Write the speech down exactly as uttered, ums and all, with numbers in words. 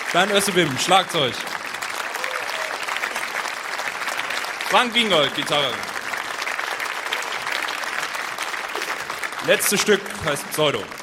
Bernd Össebim, Schlagzeug. Frank Wingold, Gitarre. Letztes Stück heißt Pseudo.